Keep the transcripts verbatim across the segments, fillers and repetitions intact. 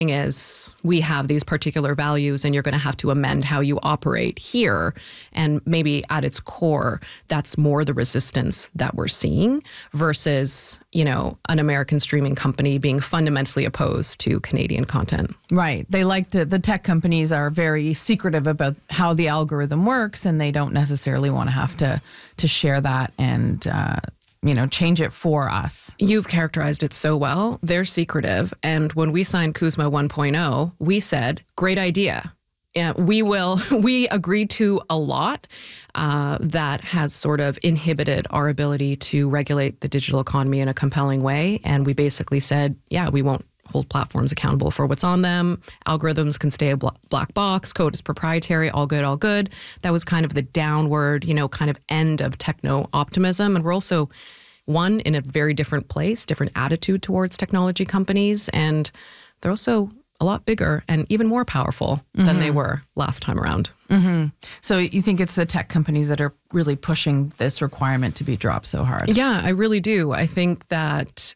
is we have these particular values and you're going to have to amend how you operate here. And maybe at its core, that's more the resistance that we're seeing versus, you know, an American streaming company being fundamentally opposed to Canadian content. Right. They like to, the tech companies are very secretive about how the algorithm works, and they don't necessarily want to have to, to share that and, uh, you know, change it for us. You've characterized it so well. They're secretive. And when we signed CUSMA one point oh, we said, great idea. Yeah, we will, we agreed to a lot uh, that has sort of inhibited our ability to regulate the digital economy in a compelling way. And we basically said, yeah, we won't hold platforms accountable for what's on them. Algorithms can stay a bl- black box. Code is proprietary. All good, all good. That was kind of the downward, you know, kind of end of techno optimism. And we're also, one, in a very different place, different attitude towards technology companies. And they're also a lot bigger and even more powerful mm-hmm. than they were last time around. Mm-hmm. So you think it's the tech companies that are really pushing this requirement to be dropped so hard? Yeah, I really do. I think that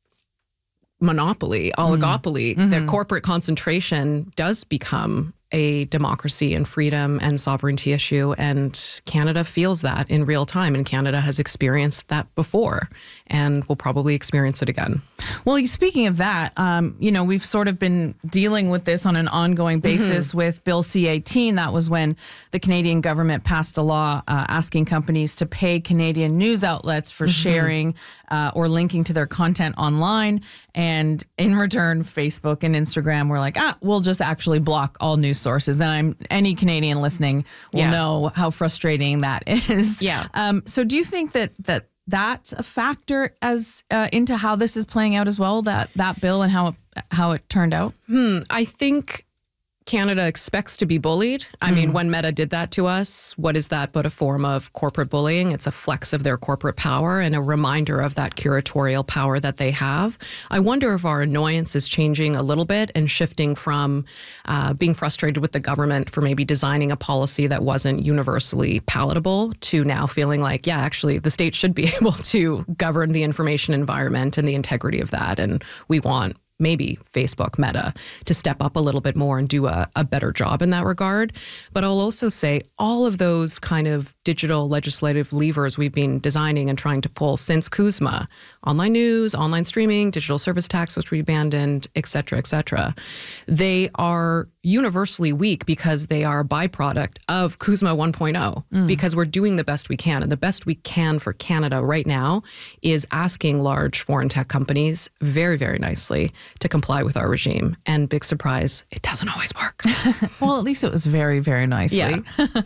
monopoly, oligopoly, mm-hmm. the corporate concentration does become a democracy and freedom and sovereignty issue. And Canada feels that in real time. And Canada has experienced that before and will probably experience it again. Well, speaking of that, um, you know, we've sort of been dealing with this on an ongoing basis mm-hmm. with Bill C eighteen. That was when the Canadian government passed a law uh, asking companies to pay Canadian news outlets for mm-hmm. sharing uh, or linking to their content online. And in return, Facebook and Instagram were like, ah, we'll just actually block all news sources. And I'm any Canadian listening will yeah. know how frustrating that is. Yeah. Um, so do you think that that that's a factor as uh, into how this is playing out as well, that that bill and how it, how it turned out? Hmm. I think Canada expects to be bullied. I mm. mean, when Meta did that to us, what is that but a form of corporate bullying? It's a flex of their corporate power and a reminder of that curatorial power that they have. I wonder if our annoyance is changing a little bit and shifting from uh, being frustrated with the government for maybe designing a policy that wasn't universally palatable to now feeling like, yeah, actually, the state should be able to govern the information environment and the integrity of that. And we want maybe Facebook, Meta, to step up a little bit more and do a, a better job in that regard. But I'll also say all of those kind of digital legislative levers we've been designing and trying to pull since CUSMA, online news, online streaming, digital service tax, which we abandoned, et cetera, et cetera, they are universally weak because they are a byproduct of CUSMA one point oh, mm. because we're doing the best we can. And the best we can for Canada right now is asking large foreign tech companies very, very nicely to comply with our regime. And big surprise, it doesn't always work. Well, at least it was very, very nicely. Yeah.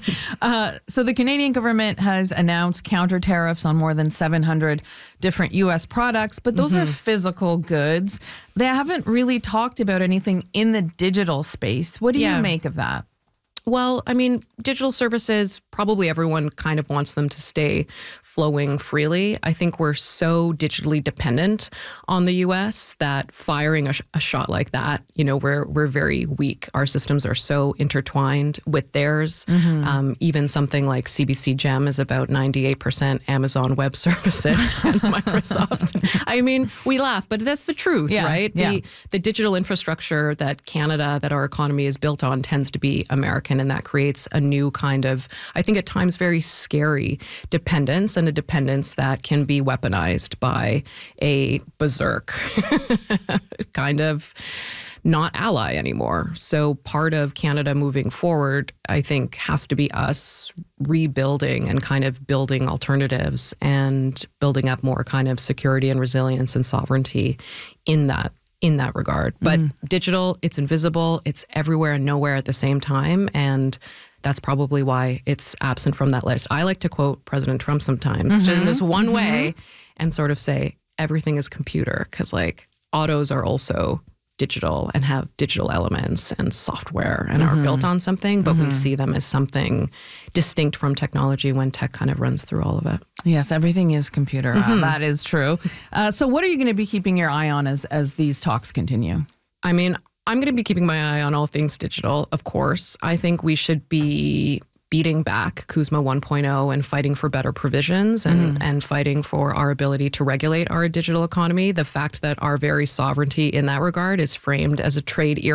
uh, so the Canadian government has announced counter tariffs on more than seven hundred different U S products, but those mm-hmm. are physical goods. They haven't really talked about anything in the digital space. What do yeah. you make of that? Well, I mean, digital services, probably everyone kind of wants them to stay flowing freely. I think we're so digitally dependent on the U S that firing a, sh- a shot like that, you know, we're we're very weak. Our systems are so intertwined with theirs. Mm-hmm. Um, even something like C B C Gem is about ninety-eight percent Amazon Web Services and Microsoft. I mean, we laugh, but that's the truth, yeah, right? Yeah. The, the digital infrastructure that Canada, that our economy is built on tends to be American. And that creates a new kind of, I think at times, very scary dependence, and a dependence that can be weaponized by a berserk kind of not ally anymore. So part of Canada moving forward, I think, has to be us rebuilding and kind of building alternatives and building up more kind of security and resilience and sovereignty in that in that regard. But mm. digital, it's invisible, it's everywhere and nowhere at the same time. And that's probably why it's absent from that list. I like to quote President Trump sometimes mm-hmm. in this one mm-hmm. way and sort of say, everything is computer, because like autos are also digital and have digital elements and software and mm-hmm. are built on something, but mm-hmm. we see them as something distinct from technology when tech kind of runs through all of it. Yes, everything is computer. Mm-hmm. Uh, that is true. Uh, so what are you going to be keeping your eye on as, as these talks continue? I mean, I'm going to be keeping my eye on all things digital, of course. I think we should be beating back CUSMA one point oh and fighting for better provisions and, mm. and fighting for our ability to regulate our digital economy. The fact that our very sovereignty in that regard is framed as a trade